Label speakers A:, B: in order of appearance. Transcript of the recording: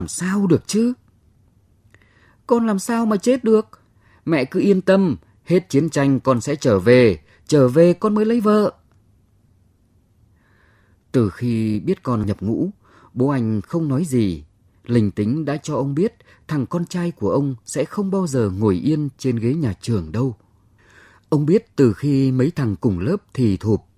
A: làm sao được chứ? Con làm sao mà chết được? Mẹ cứ yên tâm, hết chiến tranh con sẽ trở về con mới lấy vợ. Từ khi biết con nhập ngũ, bố anh không nói gì. Linh tính đã cho ông biết thằng con trai của ông sẽ không bao giờ ngồi yên trên ghế nhà trường đâu. Ông biết từ khi mấy thằng cùng lớp thì thụp